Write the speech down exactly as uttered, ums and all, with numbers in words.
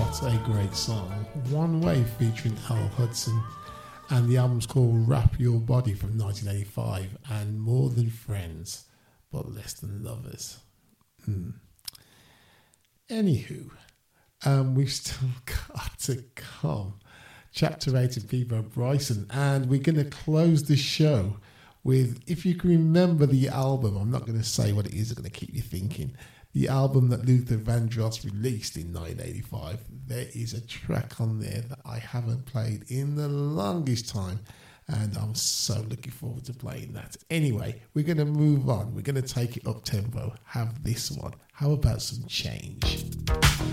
What a great song. One Way featuring Al Hudson. And the album's called Wrap Your Body from nineteen eighty-five. And More Than Friends, but Less Than Lovers. Hmm. Anywho, um, we've still got to come. Chapter eight of Peabo Bryson. And we're going to close the show with, if you can remember the album, I'm not going to say what it is, I'm going to keep you thinking. The album that Luther Vandross released in nineteen eighty-five, there is a track on there that I haven't played in the longest time, and I'm so looking forward to playing that. Anyway, we're going to move on. We're going to take it up tempo. Have this one. How about some change?